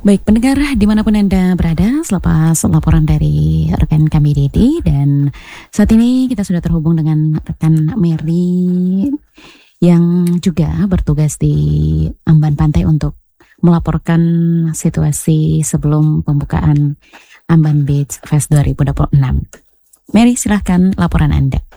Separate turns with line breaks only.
Baik pendengar dimanapun Anda berada, selepas laporan dari rekan kami Dedi, dan saat ini kita sudah terhubung dengan rekan Mary yang juga bertugas di Amban Pantai untuk melaporkan situasi sebelum pembukaan Amban Beach Fest 2026. Mary, silahkan laporan Anda.